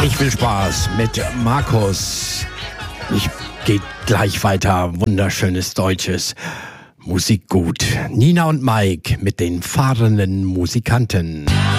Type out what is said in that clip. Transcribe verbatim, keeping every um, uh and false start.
Ich will Spaß mit Markus. Ich geht gleich weiter. Wunderschönes Deutsches. Musik gut. Nina und Mike mit den fahrenden Musikanten.